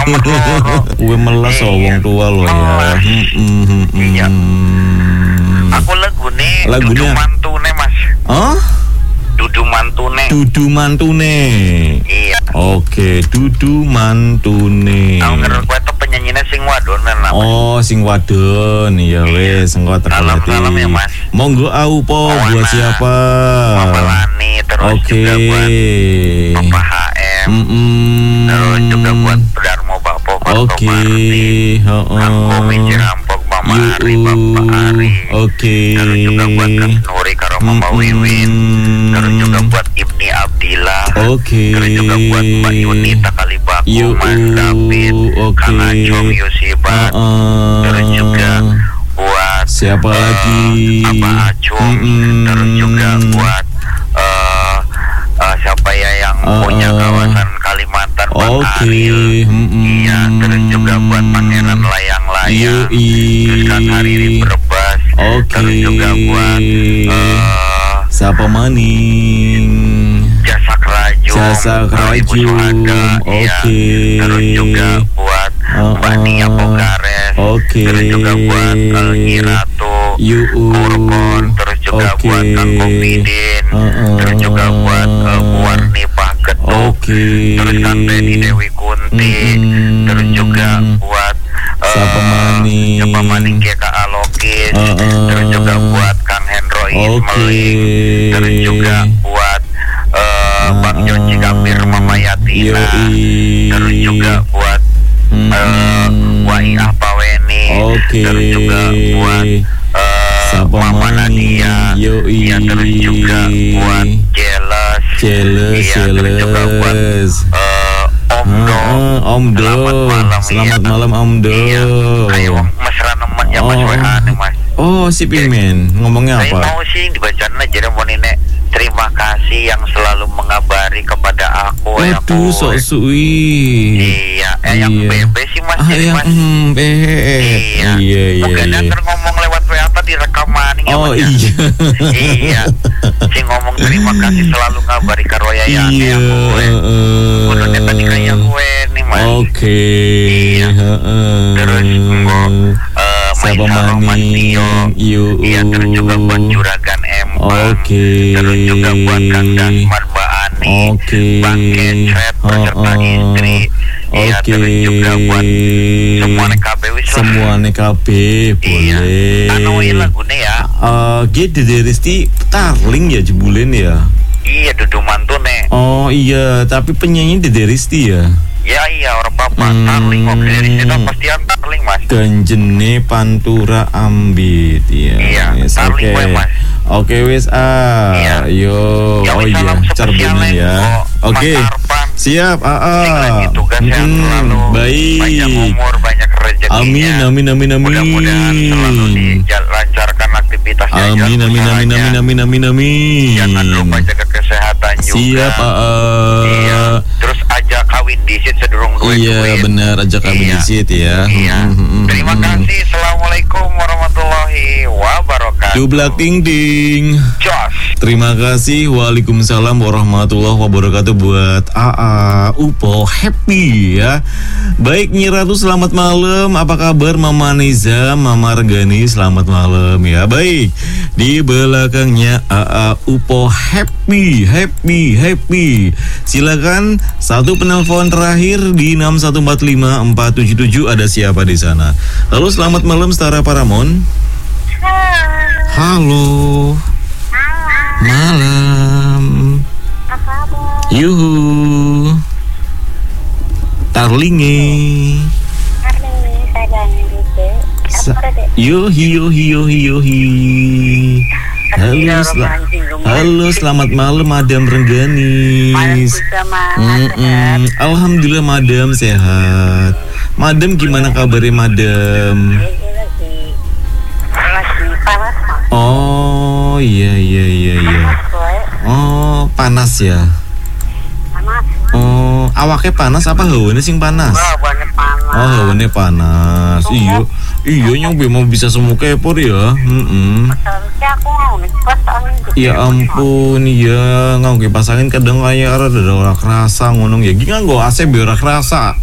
Gue melas wong tua lo ya. Iya. Aku lagunya Dudu Mantune Mas. Dudu Mantune. Dudu Mantune. Iya. Oke, Dudu Mantune. Aku ngerti kowe tuh penyanyinya sing wadon namanya. Oh, sing wadon. Iya wes, engko terlatih. Salam ya Mas. Monggo aupo buat siapa? Mama Lani terus juga buat Papa HM. Terus juga buat Darmo Bapo Oke. Aku mikir Rampok Mama Ari Bapak Ari. Oke. Terus juga buat Kak Nuri karo Mama Wiwin. Terus juga buat Ibni Abdillah. Oke. Terus juga buat Mbak Yunita Kalibaku, Mas David, Kang Acung Yusibat. Terus juga buat siapa lagi? Apa Acung. Terus juga buat siapa ya yang punya kawasan Kalimantan, Bang Aril. Iya, terus juga buat Pangeran Layang-Layang. Terus Kang Hariri Brebas. Terus juga buat siapa maning? Jasa Kerajum. Oke. Terus juga buat Mbak Nia Pogares. Terus juga buat Nyiratu Kurkon. Terus juga buat Kang Komidin. Terus juga buat Warni Pagetuk. Terus Kang Benny Dewi Kunti. Terus juga buat siapa maning GKA Lokis. Terus juga buat Kang Hendro Ismeling. Terus juga buat Bang Joci Gambir Mama Yatina. Terus juga buat Waiah Paweni. Terus juga buat Mama Nadia. Ya, terus juga buat Jelas. Terus juga buat Om Do. Selamat malam Om Do. Ayo mesra nemennya Mas WA nih Mas. Oh si Pimen ngomongnya apa? Saya mau sih dibacaan aja mau nenek. Terima kasih yang selalu mengabari kepada aku. Waduh, sok suwi. Iya, yang bebe sih Mas. Yang Iya. Bukan antar ngomong lewat WA tadi rekaman. Oh iya. Iya. Si ngomong terima kasih selalu ngabari karo Yayang ya gue. Udah tadi kayak gue nih Mas. Oke. Iya. Terus siapa maning? Iya, terus juga buat Juragan Empang. Terus juga buat Kang Dasmar Mbak Ani. Bang Kecret beserta istri. Iya, terus juga buat semua NKB boleh. Anu lagune ya. Gitu dari Risti Tarling ya jebulen ya. Iya, Dudu Mantune. Oh iya, tapi penyanyi Dede Risti ya. Iya orang papa Tarling kok dari situ pasti Tarling Mas. Ganjene Pantura Ambit ya. Iya, Tarling gue Mas. Oke wes yo oh iya Carbonin ya. Oke siap tugas yang selalu baik banyak umur banyak rezekinya. Amin mudah-mudahan selalu dilancarkan aktivitasnya. Amin. Jangan lupa jaga kesehatan juga. Siap iya. Terus ajak kawin disit sedurung duit. Iya benar ajak kawin disit ya. Iya. Terima kasih. Assalamualaikum warahmatullahi wabarakatuh. Dublak ting ting. Terima kasih. Waalaikumsalam warahmatullahi wabarakatuh buat AA Upo Happy ya. Baik Nyi Ratu selamat malam. Apa kabar Mama Neza, Mama Regani selamat malam ya. Baik. Di belakangnya AA Upo Happy. Silakan satu penelpon terakhir di 6145477 ada siapa di sana? Halo selamat malam Setara Paramon. Halo. Malam. Yuhu. Tarlinge. Yohi. Halo, selamat malam Madam Rengganis. Alhamdulillah Madam sehat. Madam gimana kabarnya Madam? Oh iya. Oh panas ya. Oh awaknya panas apa hawane sing panas? Oh hawane panas. Iya nyong mau bisa semu kepor ya. Ya ampun iya nganggo kipas angin kadang kayak ada kerasa ngonong ya. Gini nganggo AC biar kerasa.